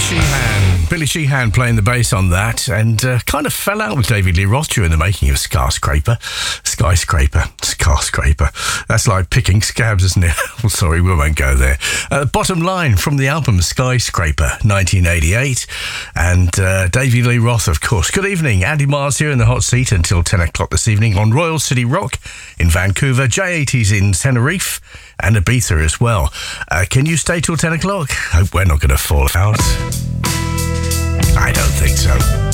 Billy Sheehan playing the bass on that, and kind of fell out with David Lee Roth during the making of Skyscraper. That's like picking scabs, isn't it? Well, sorry, we won't go there. Bottom Line from the album Skyscraper, 1988, and David Lee Roth, of course. Good evening, Andy Mars here in the hot seat until 10 o'clock this evening on Royal City Rock in Vancouver, J80's in Tenerife, and Ibiza as well. Can you stay till 10 o'clock? Hope we're not going to fall out. I don't think so.